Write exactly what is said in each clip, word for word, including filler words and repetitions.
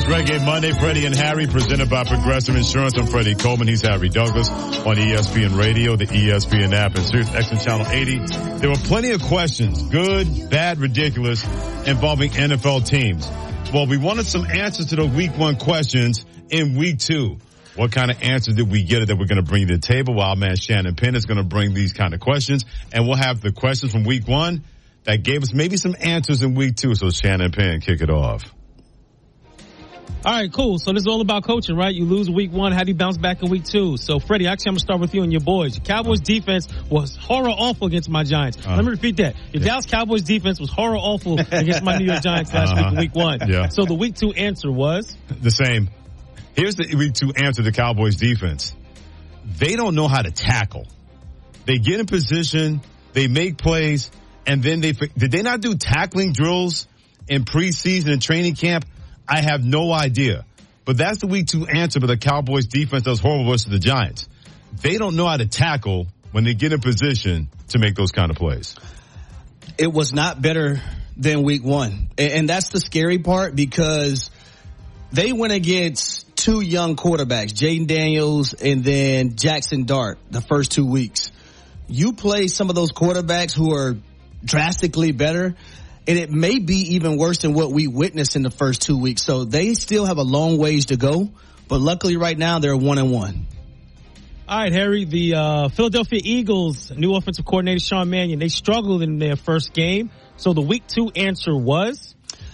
Reggae Monday, Freddie and Harry, presented by Progressive Insurance. I'm Freddie Coleman. He's Harry Douglas on E S P N Radio, the E S P N app, and Sirius X M Channel eighty. There were plenty of questions, good, bad, ridiculous, involving N F L teams. Well, we wanted some answers to those week one questions in week two. What kind of answers did we get that we're going to bring to the table? Well, our man Shannon Penn is going to bring these kind of questions, and we'll have the questions from week one that gave us maybe some answers in week two. So Shannon Penn, kick it off. All right, cool. So this is all about coaching, right? You lose week one. How do you bounce back in week two? So, Freddie, actually, I'm going to start with you and your boys. Your Cowboys defense was horror awful against my Giants. Uh, Let me repeat that. Your yeah. Dallas Cowboys defense was horror awful against my New York Giants last uh-huh. week in week one. Yeah. So the week two answer was? The same. Here's the week two answer to the Cowboys defense. They don't know how to tackle. They get in position, they make plays, and then they, did they not do tackling drills in preseason and training camp? I have no idea. But that's the week two answer, but the Cowboys defense does horrible versus the Giants. They don't know how to tackle when they get in position to make those kind of plays. It was not better than week one. And that's the scary part, because they went against two young quarterbacks, Jaden Daniels and then Jackson Dart, the first two weeks. You play some of those quarterbacks who are drastically better, and it may be even worse than what we witnessed in the first two weeks. So they still have a long ways to go, but luckily right now they're one and one. All right, Harry, the uh, Philadelphia Eagles, new offensive coordinator Sean Mannion, they struggled in their first game. So the week two answer was?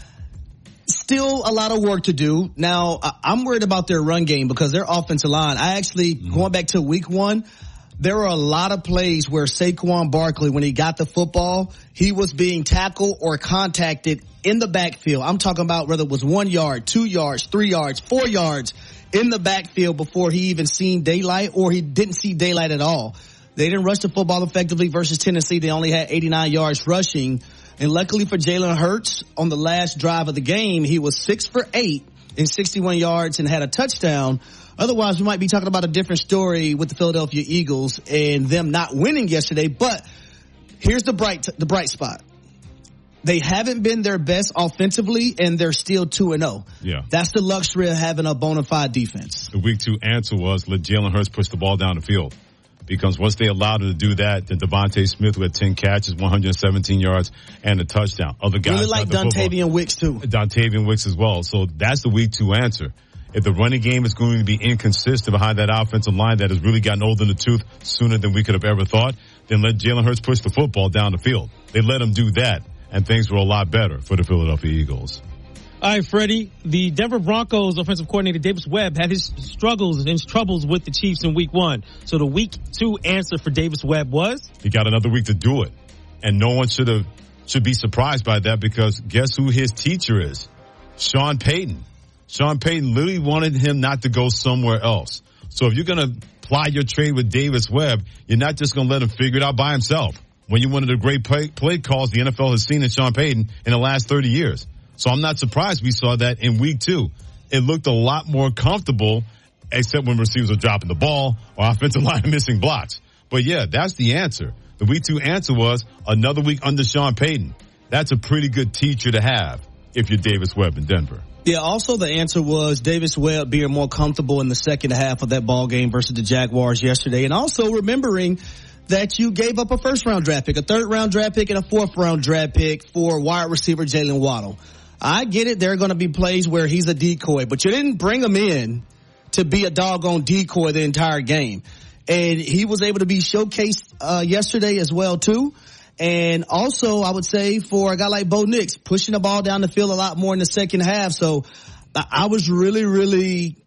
Still a lot of work to do. Now, I'm worried about their run game because their offensive line, I actually, mm-hmm. going back to week one, there were a lot of plays where Saquon Barkley, when he got the football, he was being tackled or contacted in the backfield. I'm talking about whether it was one yard, two yards, three yards, four yards in the backfield before he even seen daylight, or he didn't see daylight at all. They didn't rush the football effectively versus Tennessee. They only had eighty-nine yards rushing. And luckily for Jalen Hurts, on the last drive of the game, he was six for eight in sixty-one yards and had a touchdown. Otherwise, we might be talking about a different story with the Philadelphia Eagles and them not winning yesterday. But here's the bright, the bright spot. They haven't been their best offensively, and they're still two and oh. Yeah. That's the luxury of having a bona fide defense. The week two answer was let Jalen Hurts push the ball down the field. Because once they allowed him to do that, then Devontae Smith with ten catches, one hundred seventeen yards, and a touchdown. Other guys really like Dontavian Wicks too. Dontavian Wicks as well. So that's the week two answer. If the running game is going to be inconsistent behind that offensive line that has really gotten old in the tooth sooner than we could have ever thought, then let Jalen Hurts push the football down the field. They let him do that, and things were a lot better for the Philadelphia Eagles. All right, Freddie, the Denver Broncos offensive coordinator Davis Webb had his struggles and his troubles with the Chiefs in week one. So the week two answer for Davis Webb was? He got another week to do it. And no one should have, should be surprised by that, because guess who his teacher is? Sean Payton. Sean Payton literally wanted him not to go somewhere else. So if you're going to ply your trade with Davis Webb, you're not just going to let him figure it out by himself. When you're one of the great play, play calls the N F L has seen in Sean Payton in the last thirty years. So I'm not surprised we saw that in week two. It looked a lot more comfortable, except when receivers are dropping the ball or offensive line missing blocks. But yeah, that's the answer. The week two answer was another week under Sean Payton. That's a pretty good teacher to have if you're Davis Webb in Denver. Yeah, also the answer was Davis Webb being more comfortable in the second half of that ball game versus the Jaguars yesterday. And also remembering that you gave up a first round draft pick, a third round draft pick, and a fourth round draft pick for wide receiver Jalen Waddle. I get it. There are going to be plays where he's a decoy, but you didn't bring him in to be a doggone decoy the entire game. And he was able to be showcased uh, yesterday as well, too. And also, I would say for a guy like Bo Nix, pushing the ball down the field a lot more in the second half. So I was really, really